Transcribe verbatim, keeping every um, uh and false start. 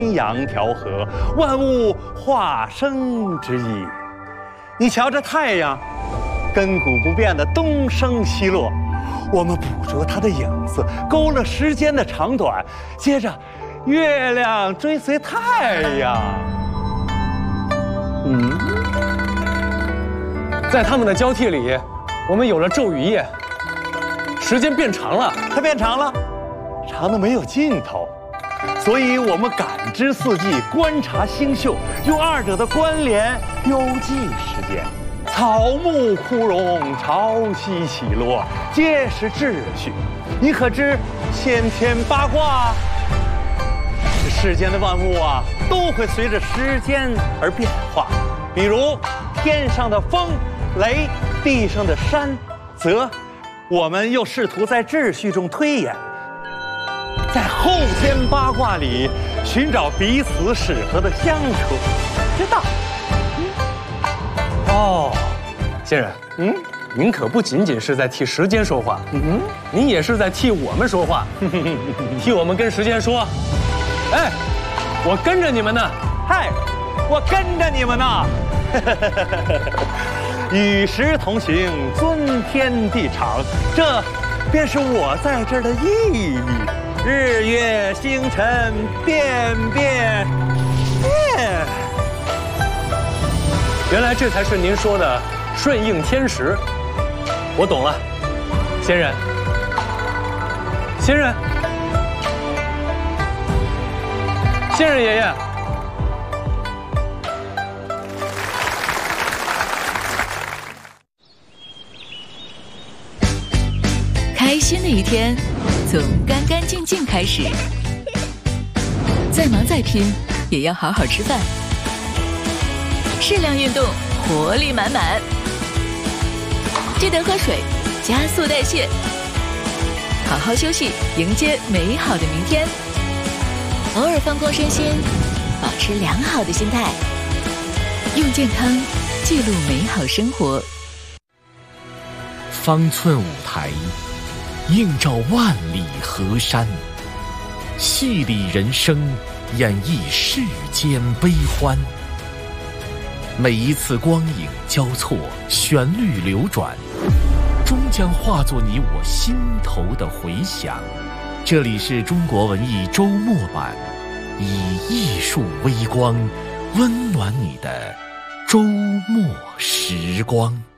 阳调和，万物化生之意。你瞧这太阳，亘古不变的东升西落，我们捕捉它的影子，勾勒时间的长短。接着，月亮追随太阳。 嗯，在它们的交替里，我们有了昼与夜，时间变长了。 它变长了，长的没有尽头。所以我们感知四季，观察星宿，用二者的关联邮寄时间。草木枯荣，潮汐起落，皆是秩序。你可知先天八卦？这世间的万物啊，都会随着时间而变化。比如天上的风、雷，地上的山、泽，我们又试图在秩序中推演。在后天八卦里寻找彼此适合的相处之道。 哦，先生，嗯，您可不仅仅是在替时间说话，嗯，您也是在替我们说话，替我们跟时间说，哎，我跟着你们呢， 嗨，我跟着你们呢，与时同行，尊天地长，这便是我在这儿的意义。日月星辰变变变， 原来这才是您说的顺应天时。我懂了，先生，先生，先生爷爷。 开心的一天从干干净净开始，再忙再拼也要好好吃饭，适量运动，活力满满。记得喝水，加速代谢，好好休息，迎接美好的明天。偶尔放空身心，保持良好的心态，用健康记录美好生活。 方寸舞台映照万里河山，戏里人生，演绎世间悲欢。每一次光影交错，旋律流转，终将化作你我心头的回响。这里是中国文艺周末版，以艺术微光温暖你的周末时光。